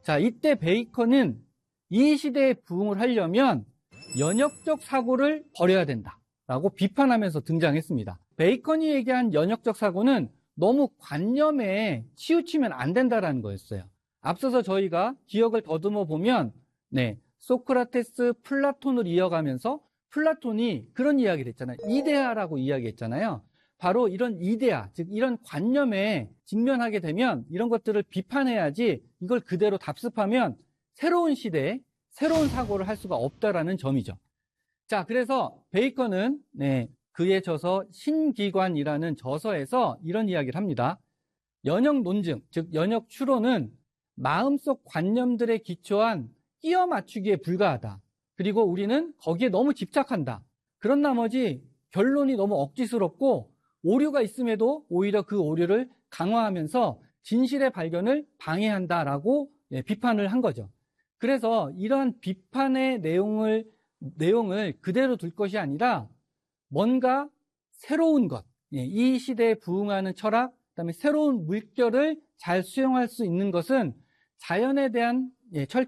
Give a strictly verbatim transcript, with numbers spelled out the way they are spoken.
자, 이때 베이컨은 이 시대에 부응을 하려면 연역적 사고를 버려야 된다라고 비판하면서 등장했습니다. 베이컨이 얘기한 연역적 사고는 너무 관념에 치우치면 안 된다라는 거였어요. 앞서서 저희가 기억을 더듬어 보면 네, 소크라테스, 플라톤을 이어가면서 플라톤이 그런 이야기를 했잖아요. 이데아라고 이야기했잖아요. 바로 이런 이데아, 즉 이런 관념에 직면하게 되면 이런 것들을 비판해야지 이걸 그대로 답습하면 새로운 시대에 새로운 사고를 할 수가 없다라는 점이죠. 자, 그래서 베이컨은 네, 그의 저서 신기관이라는 저서에서 이런 이야기를 합니다. 연역 논증, 즉 연역 추론은 마음속 관념들에 기초한 끼워 맞추기에 불과하다. 그리고 우리는 거기에 너무 집착한다. 그런 나머지 결론이 너무 억지스럽고 오류가 있음에도 오히려 그 오류를 강화하면서 진실의 발견을 방해한다라고 비판을 한 거죠. 그래서 이러한 비판의 내용을, 내용을 그대로 둘 것이 아니라 뭔가 새로운 것, 이 시대에 부응하는 철학, 그다음에 새로운 물결을 잘 수용할 수 있는 것은 자연에 대한 철,